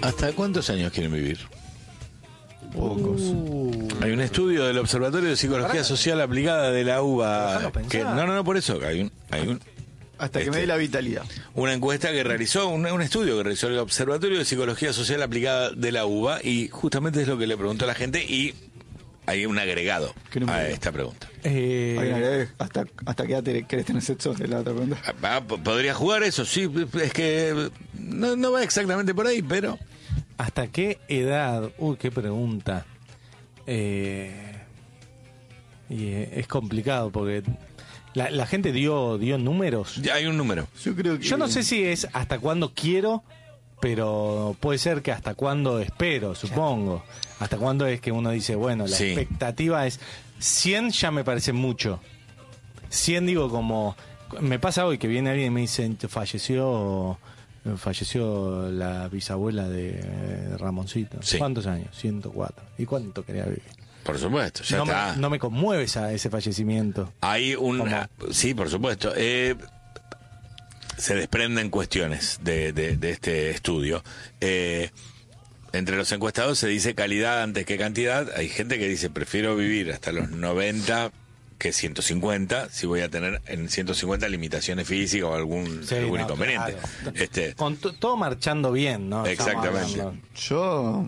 ¿Hasta cuántos años quieren vivir? Pocos. Hay un estudio del Observatorio de Psicología Social Aplicada de la UBA. Que, no, por eso. Hay un Hasta que me dé la vitalidad. una encuesta que realizó, un estudio que realizó el Observatorio de Psicología Social Aplicada de la UBA, y justamente es lo que le preguntó a la gente, y hay un agregado a esta pregunta. ¿Hasta qué edad querés tener sexo? Es la otra pregunta. ¿Podría jugar eso? Sí, es que no va exactamente por ahí, pero... ¿Hasta qué edad? Uy, qué pregunta. Y es complicado porque la gente dio números. Ya hay un número. Yo no sé si es hasta cuándo quiero, pero puede ser que hasta cuándo espero, supongo. Hasta cuándo es que uno dice, bueno, la expectativa es 100, ya me parece mucho. 100 digo como... Me pasa hoy que viene alguien y me dice, falleció la bisabuela de Ramoncito. Sí. ¿Cuántos años? 104. ¿Y cuánto quería vivir? Por supuesto, ya está. No me conmueve ese fallecimiento. Hay sí, por supuesto. Se desprenden cuestiones de este estudio. Entre los encuestados se dice calidad antes que cantidad. Hay gente que dice, prefiero vivir hasta los 90 que 150, si voy a tener en 150 limitaciones físicas o algún inconveniente. Claro. Con todo marchando bien, ¿no? Exactamente. Yo...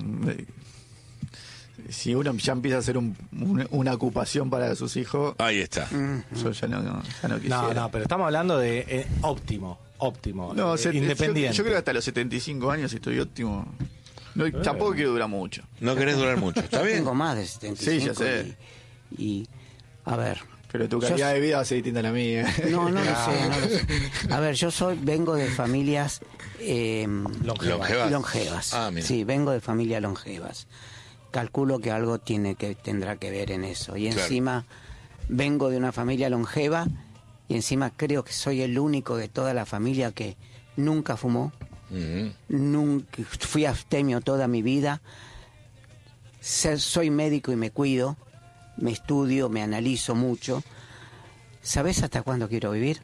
Si uno ya empieza a hacer una ocupación para sus hijos... Ahí está. Yo ya no quisiera. No, pero estamos hablando de óptimo. No, independiente. Yo creo que hasta los 75 años estoy óptimo. No, tampoco quiero durar mucho. No querés durar mucho, ¿está bien? Tengo más de 75. Sí, ya sé. Y a ver... Pero tu calidad de vida va a ser distinta a la mía. No lo sé. A ver, vengo de familias longevas. Ah, mira. Sí, vengo de familias longevas. Calculo que algo tendrá que ver en eso. Y encima vengo de una familia longeva y encima creo que soy el único de toda la familia que nunca fumó. Nunca fui abstemio toda mi vida. Soy médico y me cuido. Me estudio, me analizo mucho. ¿Sabes hasta cuándo quiero vivir?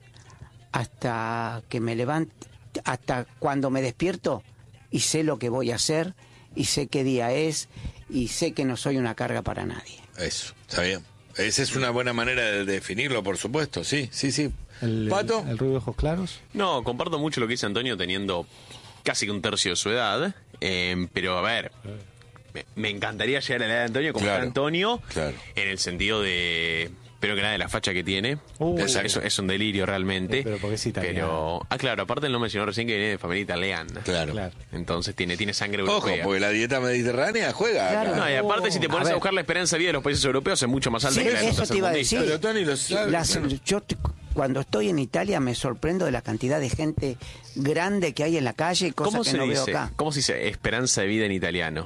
Hasta que me levante, hasta cuando me despierto y sé lo que voy a hacer y sé qué día es y sé que no soy una carga para nadie. Eso, está bien. Esa es una buena manera de definirlo, por supuesto, sí. ¿Pato? ¿El rubio de ojos claros? No, comparto mucho lo que dice Antonio teniendo casi que un tercio de su edad, pero a ver... Me encantaría llegar a la edad de Antonio como está Antonio, en el sentido de... Pero que nada de la facha que tiene. Eso es un delirio realmente. Pero porque es italiano. Claro, aparte él no mencionó recién que viene de familia italiana. Claro. Entonces tiene sangre europea. Ojo, porque la dieta mediterránea juega. Claro. No, y aparte si te pones a buscar la esperanza de vida de los países europeos es mucho más alta que la de eso te iba a decir. Pero Tony lo sabe. Cuando estoy en Italia me sorprendo de la cantidad de gente grande que hay en la calle y cosas que no veo acá. ¿Cómo se dice esperanza de vida en italiano?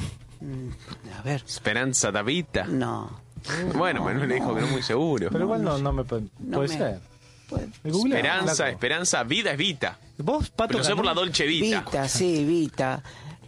A ver. Speranza da vita. No. Bueno, Manuel le dijo que no es muy seguro. Pero igual no me puede ser. Esperanza, vida es vita. Vos, Pato, pero sé por la Dolce Vita. Vita.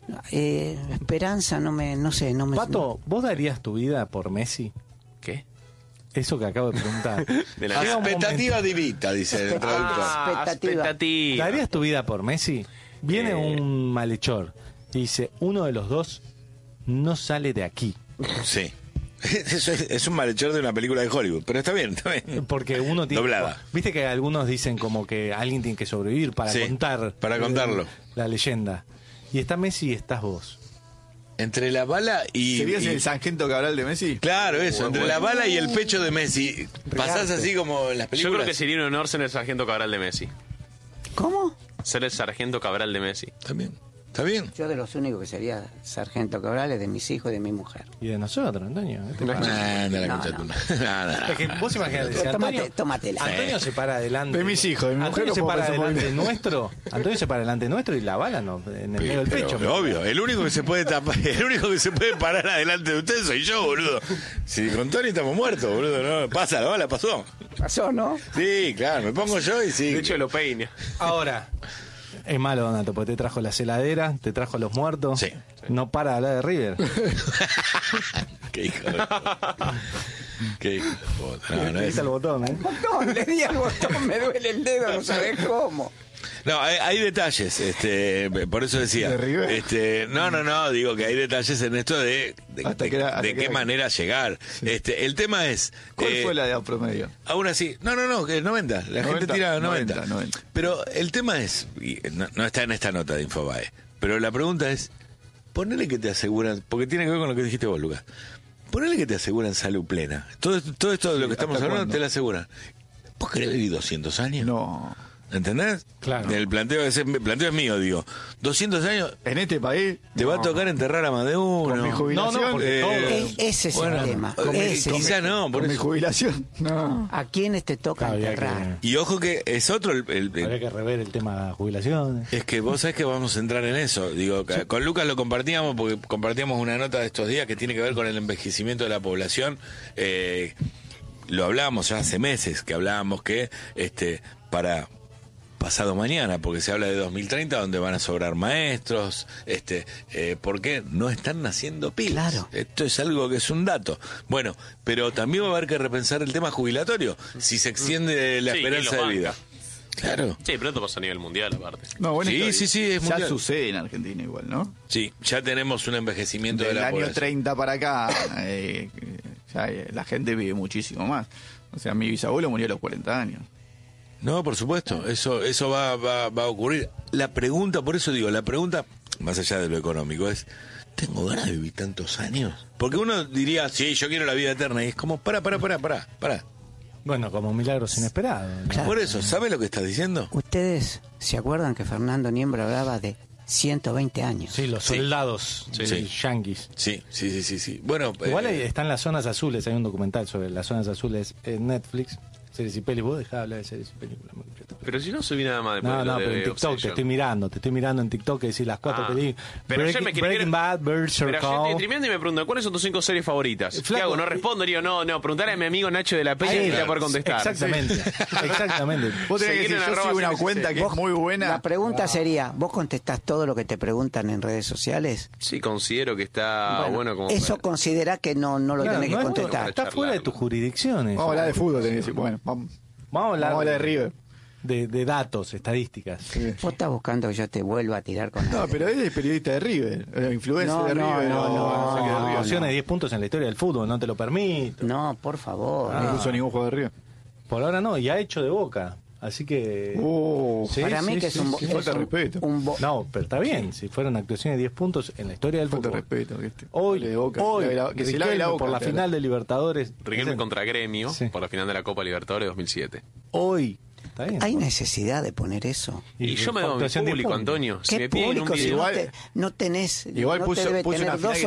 Esperanza, no sé. Pato, ¿vos darías tu vida por Messi? ¿Qué? Eso que acabo de preguntar. Expectativa de Vita, dice el traductor. Expectativa. ¿Darías tu vida por Messi? Viene un malhechor y dice, uno de los dos no sale de aquí. Sí. Es un malhechor de una película de Hollywood, pero está bien. Porque uno tiene... Doblada. Viste que algunos dicen como que alguien tiene que sobrevivir para contarlo. La leyenda. Y está Messi y estás vos. Entre la bala y... ¿Serías el Sargento Cabral de Messi? Claro, eso. Entre la bala y el pecho de Messi. Pasás así como en las películas. Yo creo que sería un honor ser el Sargento Cabral de Messi. ¿Cómo? Ser el Sargento Cabral de Messi. También. ¿Está bien? Yo de los únicos que sería Sargento Cabral es de mis hijos y de mi mujer. Y de nosotros, Antonio. Es que vos imaginate, tómatela. Antonio se para adelante. De mis hijos, de mi mujer. Antonio se para delante nuestro. Antonio se para delante nuestro y la bala no, en el medio del pecho. Obvio, el único que se puede tapar, el único que se puede parar adelante de ustedes soy yo, boludo. Si con Tony estamos muertos, boludo, no. Pasa, la bala pasó. Pasó, ¿no? Sí, claro, me pongo yo y sí. De hecho lo peine. Ahora. Es malo, Donato, porque te trajo la celadera, te trajo los muertos. Sí. No para de hablar de River. Qué hijo de puta. Qué hijo de puta. Le di al botón, le di al botón, me duele el dedo, no sabés cómo. No, hay detalles, por eso decía. ¿De River? No, digo que hay detalles en esto de qué manera llegar. Sí. El tema es... ¿Cuál fue la edad promedio? Aún así, no, que es 90, la gente tira 90. Pero el tema es, no está en esta nota de Infobae, pero la pregunta es, ponele que te aseguran, porque tiene que ver con lo que dijiste vos, Lucas, ponele que te aseguran salud plena. Todo esto de lo que estamos hablando te lo aseguran. ¿Vos querés vivir 200 años? No. ¿Entendés? Claro. El planteo es mío, digo. 200 años. En este país. Te va a tocar enterrar a más de uno. Con mi jubilación. Ese es el tema. Quizá no. Por mi jubilación. No. ¿A quiénes te toca enterrar? Y ojo que es otro. Habría que rever el tema de la jubilación. Es que vos sabés que vamos a entrar en eso. Digo, sí. Con Lucas lo compartíamos porque compartíamos una nota de estos días que tiene que ver con el envejecimiento de la población. Lo hablábamos ya hace meses, que hablábamos que para pasado mañana, porque se habla de 2030, donde van a sobrar maestros, porque no están naciendo pibes. Claro. Esto es algo que es un dato. Bueno, pero también va a haber que repensar el tema jubilatorio, si se extiende la esperanza de vida. Claro. Sí, pero esto pasa a nivel mundial, aparte. No, bueno, sí, es mundial. Ya sucede en Argentina igual, ¿no? Sí, ya tenemos un envejecimiento de la población. Del año 30 para acá, ya la gente vive muchísimo más. O sea, mi bisabuelo murió a los 40 años. No, por supuesto, eso va a ocurrir. La pregunta, por eso digo, más allá de lo económico, es, ¿tengo ganas de vivir tantos años? Porque uno diría, sí, yo quiero la vida eterna, y es como, para. Bueno, como milagros inesperados. Claro. Por eso, ¿sabe lo que estás diciendo? ¿Ustedes se acuerdan que Fernando Niembro hablaba de 120 años? Sí, los soldados yanquis. Sí. Bueno, igual están las zonas azules, hay un documental sobre las zonas azules en Netflix. Series y películas, vos dejá de hablar de series y películas. Pero si no subí nada más después de pero en TikTok te estoy mirando en TikTok que decís las 4 películas. Pero ayer me Breaking Bad, Berserk. Pero ayer estoy streameando y me preguntan, ¿cuáles son tus 5 series favoritas? Flaco, ¿qué hago? No respondo, digo, no, preguntale a mi amigo Nacho de la Peña que te va a poder contestar. Exactamente. Vos tenés que decir, yo sigo una cuenta que es muy buena. La pregunta sería, ¿vos contestás todo lo que te preguntan en redes sociales? Sí, considero que está bueno como... Eso considera que no lo tenés que contestar. Está fuera de tus jurisdicciones. Vamos a hablar de fútbol, tenés que decir, bueno, vamos a hablar de River. De datos, estadísticas. Sí. Vos estás buscando que yo te vuelva a tirar con... No, pero él es periodista de River, influencer de River. No. Opciones de 10 puntos en la historia del fútbol, no te lo permito. No, por favor. No puso ningún jugador de River. Por ahora no, y ha hecho de Boca. Así que... para mí que es un... Falta respeto. No, pero está bien, si fueron actuaciones de 10 puntos en la historia del fútbol. Falta respeto. Hoy, que se lave la boca por la final de Libertadores. Riquelme contra Gremio, por la final de la Copa Libertadores 2007. Hoy. Está bien, ¿hay necesidad de poner eso? Y yo me doy mi público, Antonio. Si ¿Qué me piden público un si video... no tenés... Igual no puso te debe una tener final 2